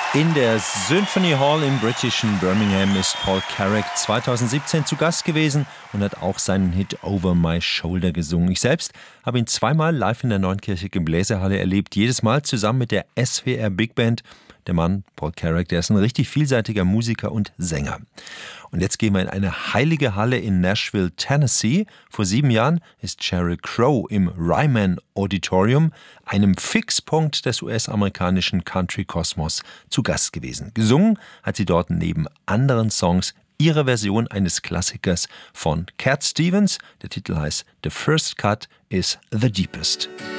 In der Symphony Hall im britischen Birmingham ist Paul Carrack 2017 zu Gast gewesen und hat auch seinen Hit Over My Shoulder gesungen. Ich selbst habe ihn zweimal live in der Neunkirchigen Bläserhalle erlebt, jedes Mal zusammen mit der SWR Big Band. Der Mann, Paul Carrack, der ist ein richtig vielseitiger Musiker und Sänger. Und jetzt gehen wir in eine heilige Halle in Nashville, Tennessee. Vor 7 Jahren ist Sheryl Crow im Ryman Auditorium, einem Fixpunkt des US-amerikanischen Country-Kosmos, zu Gast gewesen. Gesungen hat sie dort neben anderen Songs ihre Version eines Klassikers von Cat Stevens. Der Titel heißt The First Cut is the Deepest.